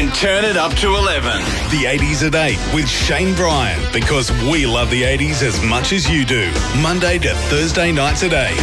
Then turn it up to 11. The 80s at 8 with Shane Bryan, because we love the 80s as much as you do. Monday to Thursday nights at 8.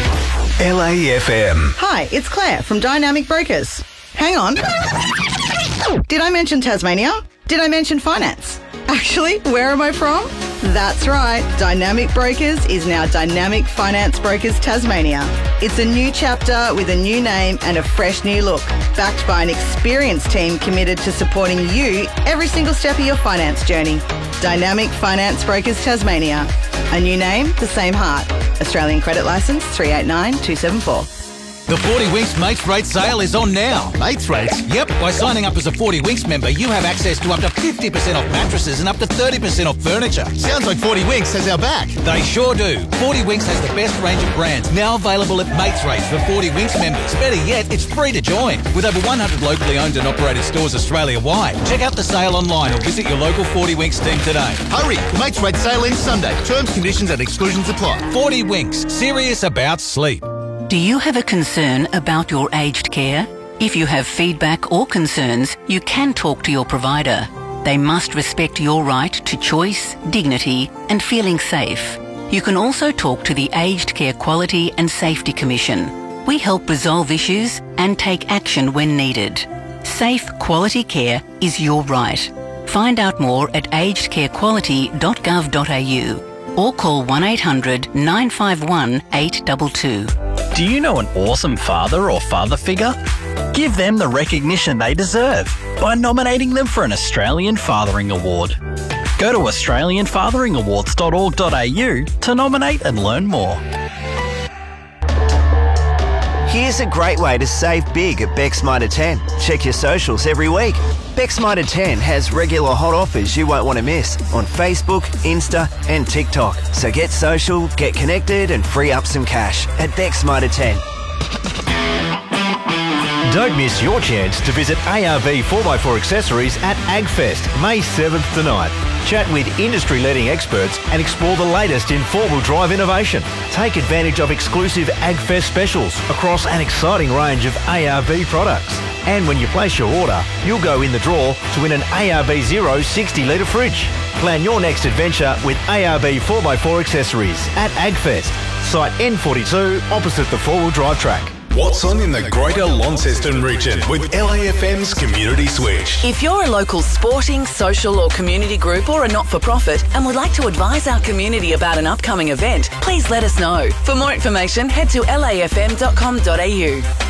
LAFM. Hi, it's Claire from Dynamic Brokers. Hang on. Did I mention Tasmania? Did I mention finance? Actually, where am I from? That's right, Dynamic Brokers is now Dynamic Finance Brokers Tasmania. It's a new chapter with a new name and a fresh new look, backed by an experienced team committed to supporting you every single step of your finance journey. Dynamic Finance Brokers Tasmania. A new name, the same heart. Australian credit licence 389274. The 40 Winks Mates Rate sale is on now. Mates Rates? Yep, by signing up as a 40 Winks member, you have access to up to 50% off mattresses and up to 30% off furniture. Sounds like 40 Winks has our back. They sure do. 40 Winks has the best range of brands, now available at Mates Rates for 40 Winks members. Better yet, it's free to join. With over 100 locally owned and operated stores Australia-wide. Check out the sale online or visit your local 40 Winks team today. Hurry! The Mates Rate sale ends Sunday. Terms, conditions and exclusions apply. 40 Winks. Serious about sleep. Do you have a concern about your aged care? If you have feedback or concerns, you can talk to your provider. They must respect your right to choice, dignity and feeling safe. You can also talk to the Aged Care Quality and Safety Commission. We help resolve issues and take action when needed. Safe, quality care is your right. Find out more at agedcarequality.gov.au or call 1800 951 822. Do you know an awesome father or father figure? Give them the recognition they deserve by nominating them for an Australian Fathering Award. Go to australianfatheringawards.org.au to nominate and learn more. Here's a great way to save big at Beck's Mitre 10. Check your socials every week. Beck's Mitre 10 has regular hot offers you won't want to miss on Facebook, Insta and TikTok. So get social, get connected and free up some cash at Beck's Mitre 10. Don't miss your chance to visit ARB 4x4 Accessories at AgFest, May 7th to 9th. Chat with industry-leading experts and explore the latest in four-wheel drive innovation. Take advantage of exclusive AgFest specials across an exciting range of ARB products. And when you place your order, you'll go in the draw to win an ARB Zero 60-litre fridge. Plan your next adventure with ARB 4x4 Accessories at AgFest, site N42 opposite the four-wheel drive track. What's on in the Greater Launceston region with LAFM's Community Switch? If you're a local sporting, social or community group or a not-for-profit and would like to advise our community about an upcoming event, please let us know. For more information, head to lafm.com.au.